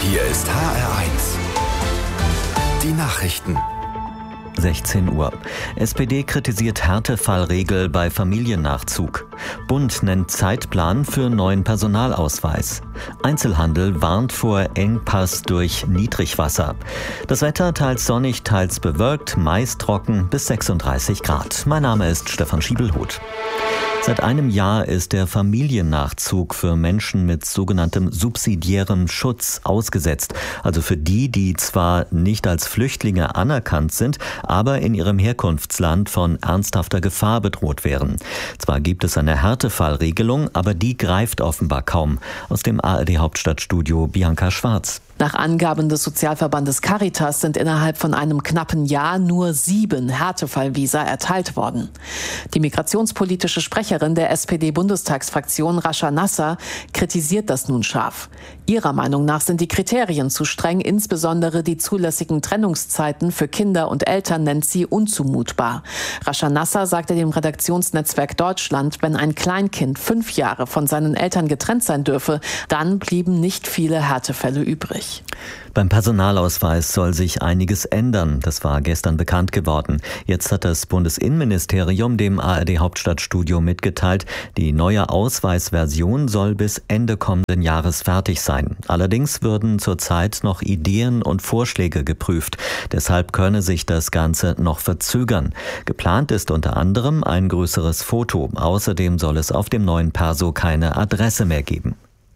Hier ist HR1. Die Nachrichten. 16 Uhr. SPD kritisiert Härtefallregel bei Familiennachzug. Bund nennt Zeitplan für neuen Personalausweis. Einzelhandel warnt vor Engpass durch Niedrigwasser. Das Wetter teils sonnig, teils bewölkt, meist trocken bis 36 Grad. Mein Name ist Stefan Schiebelhuth. Seit einem Jahr ist der Familiennachzug für Menschen mit sogenanntem subsidiärem Schutz ausgesetzt. Also für die zwar nicht als Flüchtlinge anerkannt sind, aber in ihrem Herkunftsland von ernsthafter Gefahr bedroht wären. Zwar gibt es eine Härtefallregelung, aber die greift offenbar kaum. Aus dem ARD-Hauptstadtstudio Bianca Schwarz. Nach Angaben des Sozialverbandes Caritas sind innerhalb von einem knappen Jahr nur 7 Härtefallvisa erteilt worden. Die migrationspolitische Sprecherin der SPD-Bundestagsfraktion Rascha Nasser kritisiert das nun scharf. Ihrer Meinung nach sind die Kriterien zu streng, insbesondere die zulässigen Trennungszeiten für Kinder und Eltern nennt sie unzumutbar. Rascha Nasser sagte dem Redaktionsnetzwerk Deutschland, wenn ein Kleinkind 5 Jahre von seinen Eltern getrennt sein dürfe, dann blieben nicht viele Härtefälle übrig. Beim Personalausweis soll sich einiges ändern. Das war gestern bekannt geworden. Jetzt hat das Bundesinnenministerium dem ARD-Hauptstadtstudio mitgeteilt, die neue Ausweisversion soll bis Ende kommenden Jahres fertig sein. Allerdings würden zurzeit noch Ideen und Vorschläge geprüft. Deshalb könne sich das Ganze noch verzögern. Geplant ist unter anderem ein größeres Foto. Außerdem soll es auf dem neuen Perso keine Adresse mehr geben.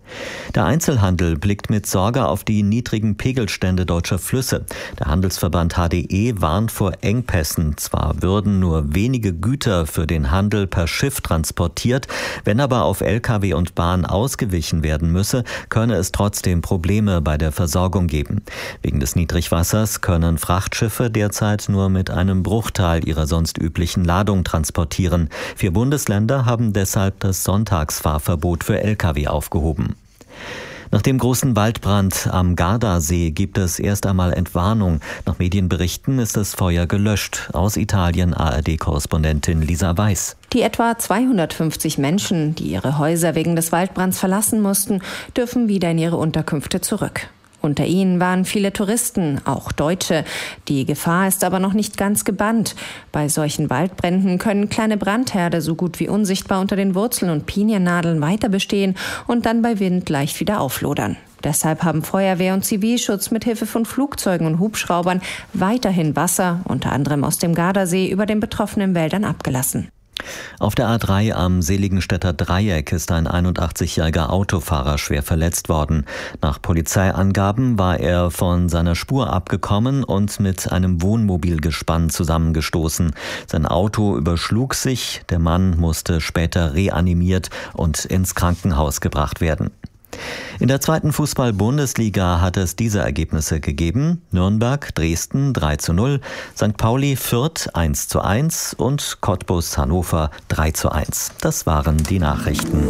Der Einzelhandel blickt mit Sorge auf die niedrigen Pegelstände deutscher Flüsse. Der Handelsverband HDE warnt vor Engpässen. Zwar würden nur wenige Güter für den Handel per Schiff transportiert, wenn aber auf Lkw und Bahn ausgewichen werden müsse, könne es trotzdem Probleme bei der Versorgung geben. Wegen des Niedrigwassers können Frachtschiffe derzeit nur mit einem Bruchteil ihrer sonst üblichen Ladung transportieren. 4 Bundesländer haben deshalb das Sonntagsfahrverbot für Lkw aufgehoben. Nach dem großen Waldbrand am Gardasee gibt es erst einmal Entwarnung. Nach Medienberichten ist das Feuer gelöscht. Aus Italien ARD-Korrespondentin Lisa Weiß. Die etwa 250 Menschen, die ihre Häuser wegen des Waldbrands verlassen mussten, dürfen wieder in ihre Unterkünfte zurück. Unter ihnen waren viele Touristen, auch Deutsche. Die Gefahr ist aber noch nicht ganz gebannt. Bei solchen Waldbränden können kleine Brandherde so gut wie unsichtbar unter den Wurzeln und Piniennadeln weiter bestehen und dann bei Wind leicht wieder auflodern. Deshalb haben Feuerwehr und Zivilschutz mit Hilfe von Flugzeugen und Hubschraubern weiterhin Wasser, unter anderem aus dem Gardasee, über den betroffenen Wäldern abgelassen. Auf der A3 am Seligenstädter Dreieck ist ein 81-jähriger Autofahrer schwer verletzt worden. Nach Polizeiangaben war er von seiner Spur abgekommen und mit einem Wohnmobilgespann zusammengestoßen. Sein Auto überschlug sich, der Mann musste später reanimiert und ins Krankenhaus gebracht werden. In der 2. Fußball-Bundesliga hat es diese Ergebnisse gegeben: Nürnberg, Dresden 3:0, St. Pauli, Fürth 1:1 und Cottbus, Hannover 3:1. Das waren die Nachrichten.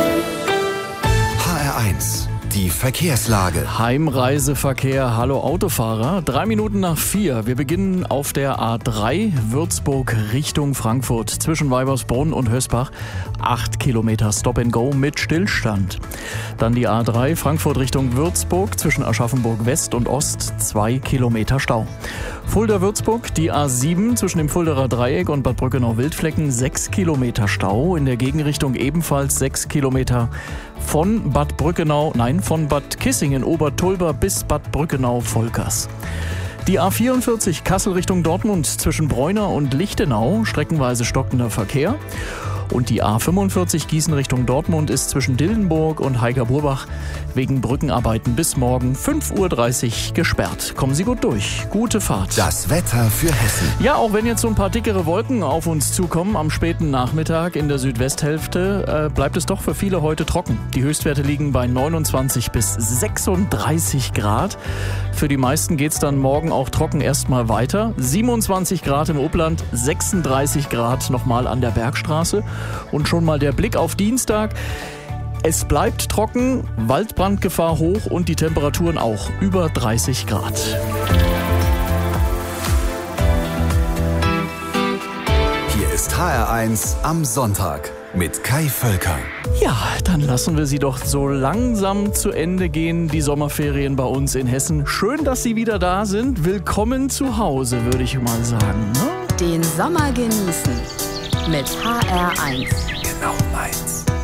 HR1. Die Verkehrslage. Heimreiseverkehr, hallo Autofahrer. 3 Minuten nach 4. Wir beginnen auf der A3 Würzburg Richtung Frankfurt zwischen Weibersbrunn und Hösbach. 8 Kilometer Stop and Go mit Stillstand. Dann die A3 Frankfurt Richtung Würzburg zwischen Aschaffenburg West und Ost. 2 Kilometer Stau. Fulda-Würzburg, die A7 zwischen dem Fuldaer Dreieck und Bad Brückenau-Wildflecken. 6 Kilometer Stau. In der Gegenrichtung ebenfalls 6 Kilometer. Von Bad Kissingen Obertulber bis Bad Brückenau-Volkers. Die A44 Kassel Richtung Dortmund zwischen Bräuna und Lichtenau, streckenweise stockender Verkehr. Und die A45 Gießen Richtung Dortmund ist zwischen Dillenburg und Heiger-Burbach wegen Brückenarbeiten bis morgen 5:30 Uhr gesperrt. Kommen Sie gut durch. Gute Fahrt. Das Wetter für Hessen. Ja, auch wenn jetzt so ein paar dickere Wolken auf uns zukommen am späten Nachmittag in der Südwesthälfte, bleibt es doch für viele heute trocken. Die Höchstwerte liegen bei 29 bis 36 Grad. Für die meisten geht es dann morgen auch trocken erstmal weiter. 27 Grad im Upland, 36 Grad nochmal an der Bergstraße. Und schon mal der Blick auf Dienstag. Es bleibt trocken, Waldbrandgefahr hoch und die Temperaturen auch über 30 Grad. Hier ist HR1 am Sonntag mit Kai Völker. Ja, dann lassen wir sie doch so langsam zu Ende gehen, die Sommerferien bei uns in Hessen. Schön, dass Sie wieder da sind. Willkommen zu Hause, würde ich mal sagen. Ne? Den Sommer genießen mit HR1. Genau meins.